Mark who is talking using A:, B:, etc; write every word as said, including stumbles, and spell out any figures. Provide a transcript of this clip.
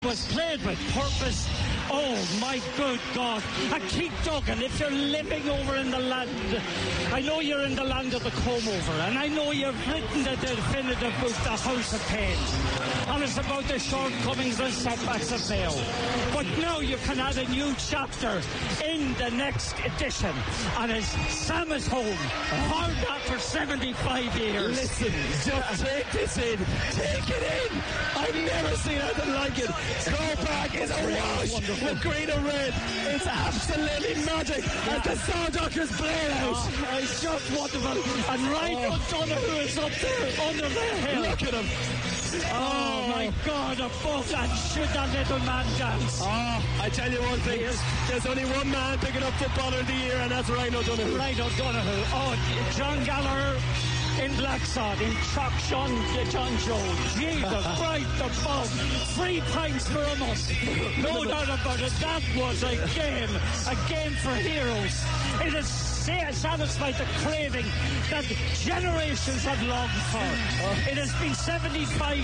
A: was played with purpose. Oh my good God. And Keith Duggan, if you're living over in the land, I know you're in the land of the comb over, and I know you've written the definitive book, The House of Pain, and it's about the shortcomings and setbacks of Mayo. But now you can add a new chapter in the next edition, and it's Sam is home. Hard after seventy-five years.
B: Listen, just take this in. Take it in. I've never seen anything like it. Croke Park is a wash with green and red. It's absolutely magic as the Sawduckers play out.
A: Oh, it's just wonderful. And Ryan O'Donoghue is up there under the hill.
B: Look at him.
A: Oh, oh my God, above that, should that little man dance?
B: Oh, I tell you one thing, there's only one man picking up Footballer of the Year, and that's Ryan O'Donoghue.
A: Ryan O'Donoghue. Oh, John Gallagher in Blacksod, in Chuck Sean, John Joe. Jesus, right above. Three pints for a must. No doubt about it. That was a game. A game for heroes. It has satisfied the craving that generations have longed for. It has been seventy-five